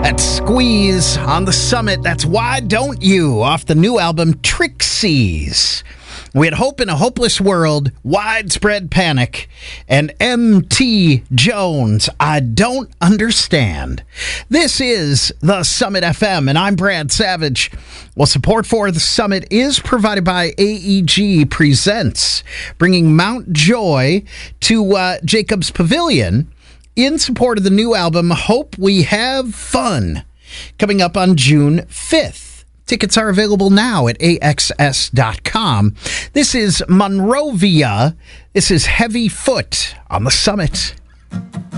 That's Squeeze on the Summit. That's Why Don't You off the new album Trixies. We had Hope in a Hopeless World, Widespread Panic, and M.T. Jones, I Don't Understand. This is the Summit FM, and I'm Brad Savage. Well, support for the Summit is provided by AEG Presents, bringing Mount Joy to Jacobs Pavilion in support of the new album, Hope We Have Fun, coming up on June 5th. Tickets are available now at AXS.com. This is Monrovia. This is Heavy Foot on the Summit.